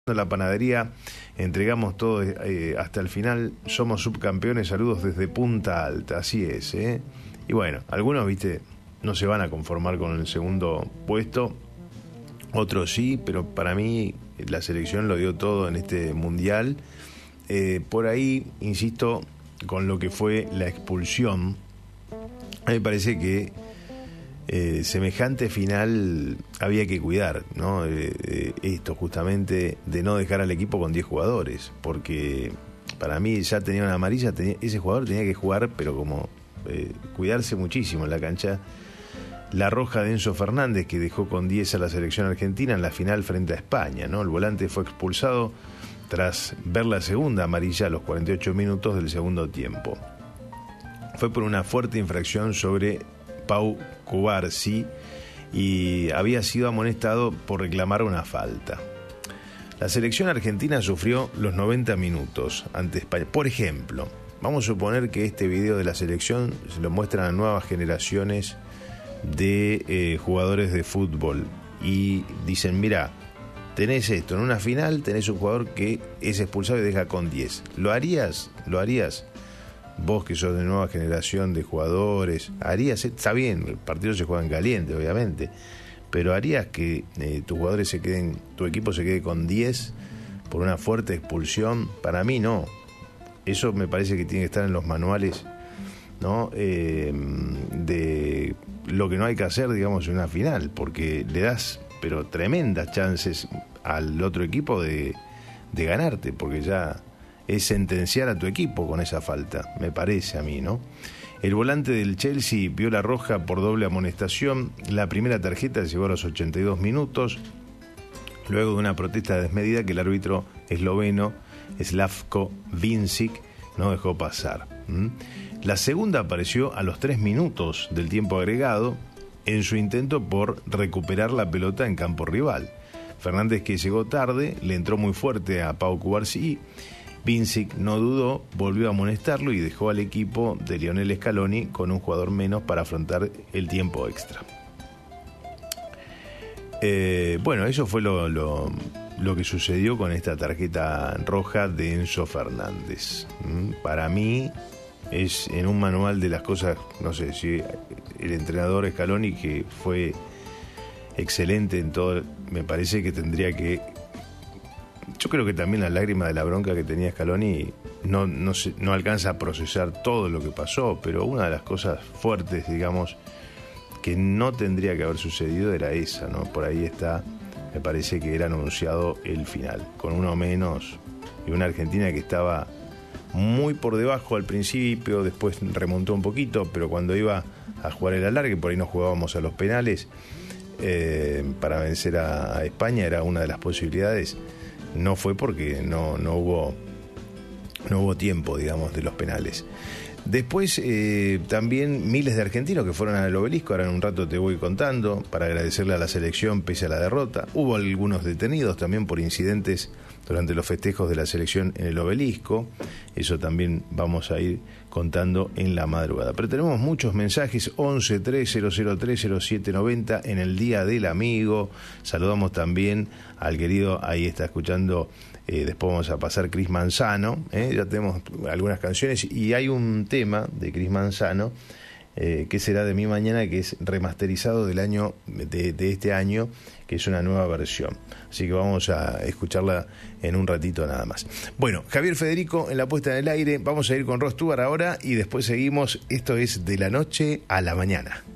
la panadería, entregamos todo hasta el final, somos subcampeones, saludos desde Punta Alta, así es, ¿eh? Y bueno, algunos, viste, no se van a conformar con el segundo puesto, otros sí, pero para mí la selección lo dio todo en este mundial. Por ahí, insisto, con lo que fue la expulsión, a mí me parece que semejante final había que cuidar, ¿no? Esto justamente de no dejar al equipo con 10 jugadores, porque para mí ya tenía una amarilla, ese jugador tenía que jugar, pero como cuidarse muchísimo en la cancha. La roja de Enzo Fernández, que dejó con 10 a la selección argentina en la final frente a España, ¿no? El volante fue expulsado tras ver la segunda amarilla a los 48 minutos del segundo tiempo. Fue por una fuerte infracción sobre Pau Cubarsí y había sido amonestado por reclamar una falta. La selección argentina sufrió los 90 minutos ante España. Por ejemplo, vamos a suponer que este video de la selección se lo muestran a nuevas generaciones de jugadores de fútbol y dicen, mira, tenés esto, en una final tenés un jugador que es expulsado y deja con 10. ¿Lo harías? ¿Lo harías? Vos que sos de nueva generación de jugadores, ¿harías? Está bien, el partido se juega en caliente, obviamente, pero ¿harías que tus jugadores se queden, tu equipo se quede con 10 por una fuerte expulsión? Para mí no. Eso me parece que tiene que estar en los manuales, ¿no? De lo que no hay que hacer, digamos, en una final, porque le das, pero tremendas chances al otro equipo de ganarte, porque ya es sentenciar a tu equipo con esa falta, me parece a mí, ¿no? El volante del Chelsea vio la roja por doble amonestación. La primera tarjeta llegó a los 82 minutos, luego de una protesta desmedida que el árbitro esloveno Slavko Vincic no dejó pasar. La segunda apareció a los 3 minutos del tiempo agregado en su intento por recuperar la pelota en campo rival. Fernández, que llegó tarde, le entró muy fuerte a Pau Cubarsí. Vincic no dudó, volvió a amonestarlo y dejó al equipo de Lionel Scaloni con un jugador menos para afrontar el tiempo extra. Bueno, eso fue lo que sucedió con esta tarjeta roja de Enzo Fernández. Para mí es en un manual de las cosas, no sé si el entrenador Scaloni, que fue excelente en todo, me parece que tendría que... Yo creo que también la lágrima de la bronca que tenía Scaloni no alcanza a procesar todo lo que pasó, pero una de las cosas fuertes, digamos, que no tendría que haber sucedido era esa, ¿no? Por ahí está, me parece que era anunciado el final, con uno menos y una Argentina que estaba muy por debajo al principio, después remontó un poquito, pero cuando iba a jugar el alargue, por ahí nos jugábamos a los penales, para vencer a España era una de las posibilidades. No fue porque no hubo tiempo, digamos, de los penales. Después también miles de argentinos que fueron al Obelisco, ahora en un rato te voy contando, para agradecerle a la selección pese a la derrota. Hubo algunos detenidos también por incidentes durante los festejos de la selección en el Obelisco, eso también vamos a ir contando en la madrugada. Pero tenemos muchos mensajes, 11-3003-0790 en el Día del Amigo. Saludamos también al querido, ahí está escuchando, después vamos a pasar Cris Manzano, ya tenemos algunas canciones y hay un tema de Cris Manzano, que será de mi mañana, que es remasterizado del año de este año, que es una nueva versión, así que vamos a escucharla en un ratito nada más. Bueno, Javier Federico en la puesta en el aire, vamos a ir con Ross Stewart ahora y después seguimos. Esto es De la Noche a la Mañana.